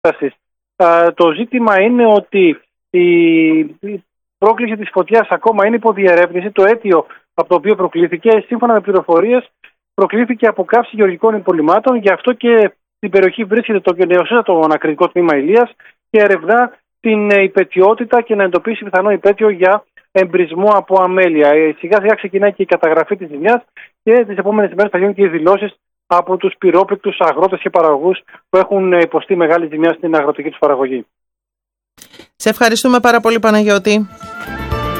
Το ζήτημα είναι ότι η πρόκληση της φωτιάς ακόμα είναι υποδιερεύνηση. Το αίτιο από το οποίο προκλήθηκε, σύμφωνα με πληροφορίες, προκλήθηκε από καύση γεωργικών υπολειμμάτων. Γι' αυτό και στην περιοχή βρίσκεται το νεοσύστατο ανακριτικό τμήμα Ηλίας και ερευνά την υπαιτιότητα και να εντοπίσει πιθανό υπαίτιο για εμπρισμό από αμέλεια. Σιγά σιγά ξεκινάει και η καταγραφή της ζημιάς και τις επόμενες ημέρες θα γίνουν και οι δηλώσεις από τους πυρόπληκτους αγρότες και παραγωγούς που έχουν υποστεί μεγάλη ζημιά στην αγροτική τους παραγωγή. Σε ευχαριστούμε πάρα πολύ, Παναγιώτη.